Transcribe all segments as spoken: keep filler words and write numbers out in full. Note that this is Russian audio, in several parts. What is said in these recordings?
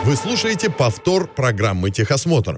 Вы слушаете повтор программы «Техосмотр».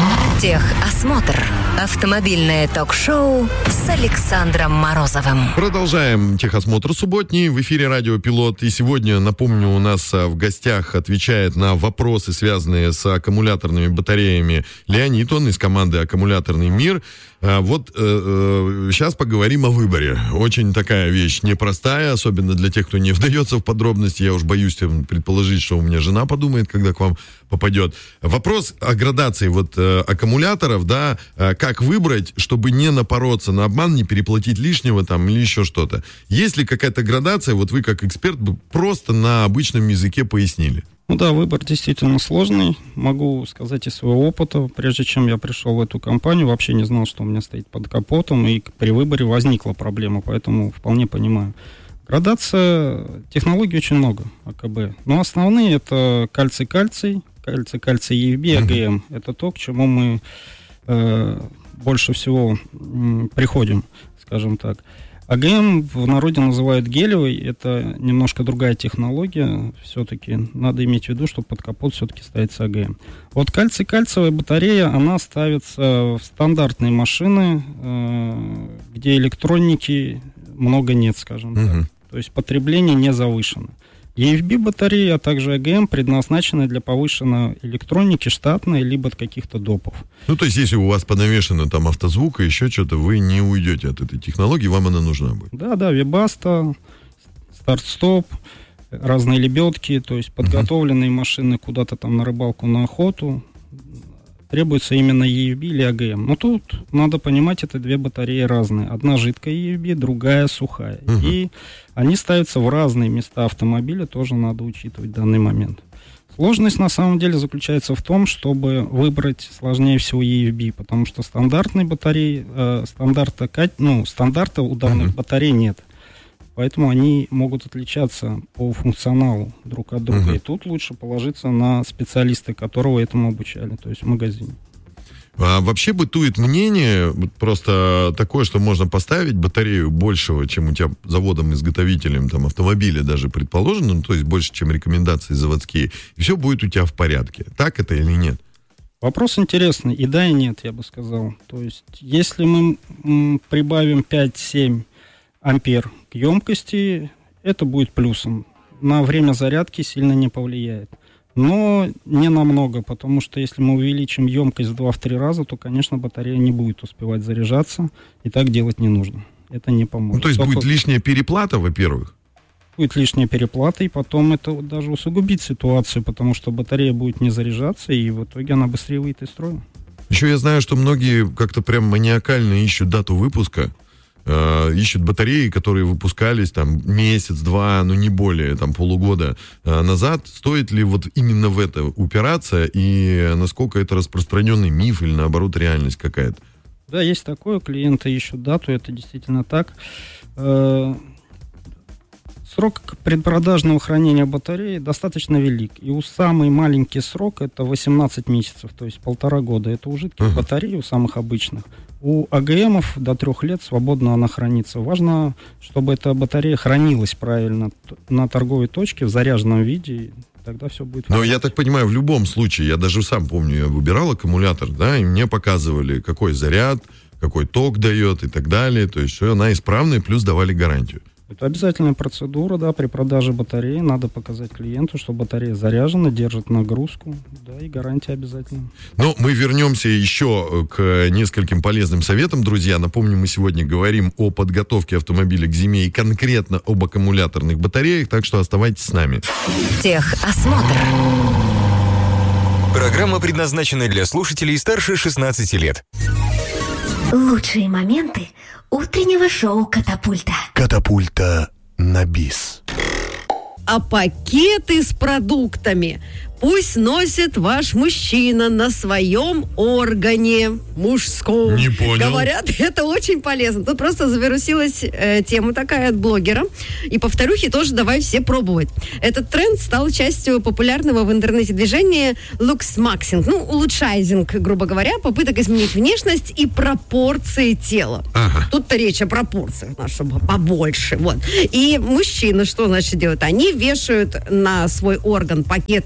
Техосмотр. Автомобильное ток-шоу с Александром Морозовым. Продолжаем техосмотр субботний. В эфире радио «Пилот». И сегодня, напомню, у нас в гостях отвечает на вопросы, связанные с аккумуляторными батареями, Леонид, он из команды «Аккумуляторный мир». Вот э, э, сейчас поговорим о выборе. Очень такая вещь непростая, особенно для тех, кто не вдается в подробности. Я уж боюсь предположить, что у меня жена подумает, когда к вам попадет. Вопрос о градации вот э, аккумуляторов, да, э, как выбрать, чтобы не напороться на обман, не переплатить лишнего там или еще что-то. Есть ли какая-то градация, вот вы как эксперт бы просто на обычном языке пояснили? Ну да, выбор действительно сложный. Могу сказать из своего опыта. Прежде чем я пришел в эту компанию, вообще не знал, что у меня стоит под капотом, и при выборе возникла проблема, поэтому вполне понимаю. Градация, технологий очень много, АКБ. Но основные это кальций-кальций, кальций-кальций и ю эф би, АГМ. Это то, к чему мы э, больше всего э, приходим, скажем так. АГМ в народе называют гелевый, это немножко другая технология, все-таки надо иметь в виду, что под капот все-таки ставится АГМ. Вот кальций-кальциевая батарея, она ставится в стандартные машины, э, где электроники много нет, скажем так. Uh-huh. То есть потребление не завышено. ю эф би батареи, а также АГМ предназначены для повышенной электроники штатной, либо от каких-то допов. Ну, то есть, если у вас понавешено там автозвук и еще что-то, вы не уйдете от этой технологии, вам она нужна будет. Да, да, Webasto, старт-стоп, разные лебедки, то есть подготовленные uh-huh. машины куда-то там на рыбалку, на охоту. Требуется именно ю эф би или АГМ. Но тут надо понимать, это две батареи разные. Одна жидкая ю эф би, другая сухая. Uh-huh. И они ставятся в разные места автомобиля, тоже надо учитывать в данный момент. Сложность на самом деле заключается в том, чтобы выбрать сложнее всего ю эф би, потому что стандартной батареи, э, стандарта, ну, стандарта у данных uh-huh. батарей нет. Поэтому они могут отличаться по функционалу друг от друга. Uh-huh. И тут лучше положиться на специалиста, которого этому обучали, то есть в магазине. А вообще бытует мнение просто такое, что можно поставить батарею большего, чем у тебя заводом-изготовителем там, автомобиля даже предположено, ну, то есть больше, чем рекомендации заводские, и все будет у тебя в порядке. Так это или нет? Вопрос интересный. И да, и нет, я бы сказал. То есть если мы м, прибавим пять-семь ампер к емкости, это будет плюсом. На время зарядки сильно не повлияет. Но не намного, потому что если мы увеличим емкость в два-три раза, то, конечно, батарея не будет успевать заряжаться, и так делать не нужно. Это не поможет. Ну, то есть Только будет лишняя переплата, во-первых? Будет лишняя переплата, и потом это даже усугубит ситуацию, потому что батарея будет не заряжаться, и в итоге она быстрее выйдет из строя. Еще я знаю, что многие как-то прям маниакально ищут дату выпуска, Uh, ищут батареи, которые выпускались там месяц-два, ну не более, там полугода uh, назад. Стоит ли вот именно в это упираться, и насколько это распространенный миф или наоборот реальность какая-то? Да, есть такое, клиенты ищут дату, это действительно так. Uh, срок предпродажного хранения батареи достаточно велик, и у самый маленький срок это восемнадцать месяцев, то есть полтора года. Это у жидких uh-huh. батарей, у самых обычных. У АГМов до трех лет свободно она хранится. Важно, чтобы эта батарея хранилась правильно на торговой точке в заряженном виде, тогда все будет. Но я так понимаю, в любом случае, я даже сам помню, я выбирал аккумулятор, да, и мне показывали, какой заряд, какой ток дает и так далее, то есть, что она исправная, плюс давали гарантию. Это обязательная процедура, да, при продаже батареи надо показать клиенту, что батарея заряжена, держит нагрузку, да, и гарантия обязательно. Но мы вернемся еще к нескольким полезным советам, друзья. Напомню, мы сегодня говорим о подготовке автомобиля к зиме и конкретно об аккумуляторных батареях, так что оставайтесь с нами. Техосмотр. Программа предназначена для слушателей старше шестнадцати лет. Лучшие моменты утреннего шоу «Катапульта». «Катапульта» на бис. А пакеты с продуктами пусть носит ваш мужчина на своем органе мужском. Не понял. Говорят, это очень полезно. Тут просто завирусилась э, тема такая от блогера. И повторюхи тоже давай все пробовать. Этот тренд стал частью популярного в интернете движения луксмаксинг. Ну, улучшайзинг, грубо говоря, попыток изменить внешность и пропорции тела. Ага. Тут-то речь о пропорциях, чтобы побольше. Вот. И мужчины что, значит, делают? Они вешают на свой орган пакеты с грудью,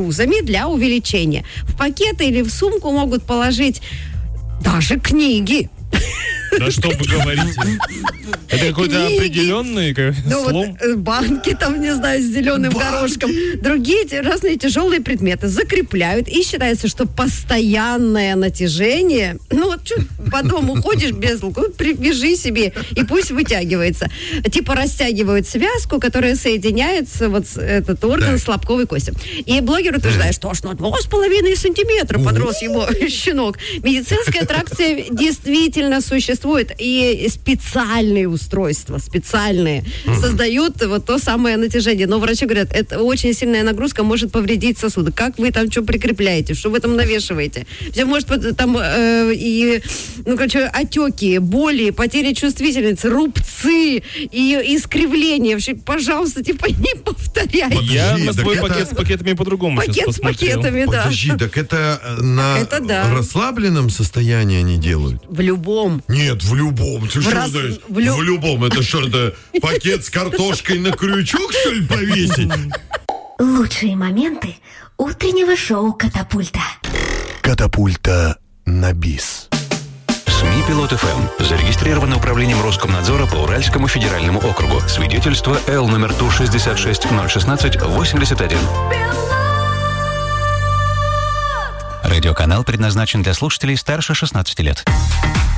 грузами для увеличения. В пакеты или в сумку могут положить даже книги. Да что вы говорите? Это какой-то определенный ну, слом? Вот, банки там, не знаю, с зеленым горошком. Другие те, разные тяжелые предметы закрепляют. И считается, что постоянное натяжение... Ну вот что, по дому ходишь без лука, привяжи себе, и пусть вытягивается. Типа растягивают связку, которая соединяется, вот этот орган да. с лобковой костью. И блогер утверждает, что аж на два с половиной сантиметра подрос его щенок. Медицинская аттракция действительно существует. И специальные устройства, специальные, mm-hmm. создают вот то самое натяжение. Но врачи говорят, это очень сильная нагрузка может повредить сосуды. Как вы там что прикрепляете, что вы там навешиваете? Все может там э, и, ну, короче, отеки, боли, потеря чувствительности, рубцы и искривления. Вообще, пожалуйста, типа не повторяйте. Подожди, я на свой пакет это... с пакетами по-другому Пакет сейчас с пакетами, да. Подожди, так это на это да. расслабленном состоянии они делают? В любом. Нет, в любом. Ты в что раз... знаешь? В, лю... в любом. Это что, это пакет с картошкой на крючок, что ли, повесить? Лучшие моменты утреннего шоу «Катапульта». «Катапульта» на бис. СМИ «Пилот эф эм» зарегистрировано управлением Роскомнадзора по Уральскому федеральному округу. Свидетельство Л номер Ту шестьдесят шесть ноль шестнадцать восемьдесят один. Радиоканал предназначен для слушателей старше шестнадцати лет.